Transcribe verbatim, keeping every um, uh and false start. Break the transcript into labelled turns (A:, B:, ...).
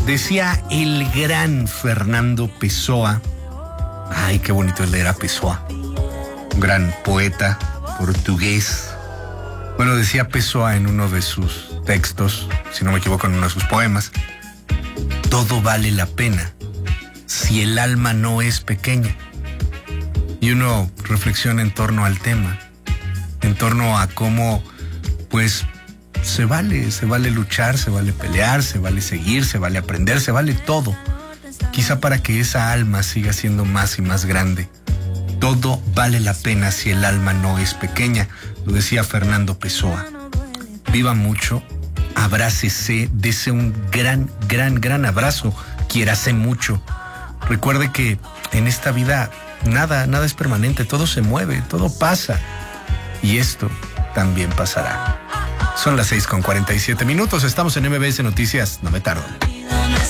A: Decía el gran Fernando Pessoa. Ay, qué bonito es leer a Pessoa. Un gran poeta portugués. Bueno, decía Pessoa en uno de sus textos, si no me equivoco, en uno de sus poemas: todo vale la pena si el alma no es pequeña. Y uno reflexiona en torno al tema, en torno a cómo, pues, se vale, se vale luchar, se vale pelear, se vale seguir, se vale aprender, se vale todo. Quizá para que esa alma siga siendo más y más grande. Todo vale la pena si el alma no es pequeña, lo decía Fernando Pessoa. Viva mucho, abrácese, dese un gran, gran, gran abrazo, quiérase mucho. Recuerde que en esta vida nada, nada es permanente, todo se mueve, todo pasa. Y esto también pasará. Son las seis con cuarenta y siete minutos, estamos en M B S Noticias, no me tardo.